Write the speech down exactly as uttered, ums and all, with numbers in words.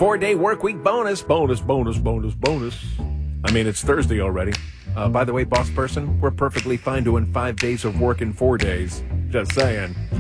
four-day work week bonus, bonus, bonus, bonus, bonus. I mean, it's Thursday already. Uh, by the way, boss person, we're perfectly fine doing five days of work in four days. Just saying.